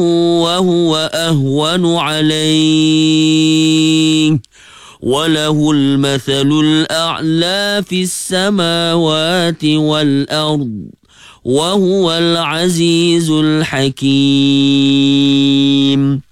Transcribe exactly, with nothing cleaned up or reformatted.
وهو أهون عليه وله المثل الأعلى في السماوات والأرض وهو العزيز الحكيم.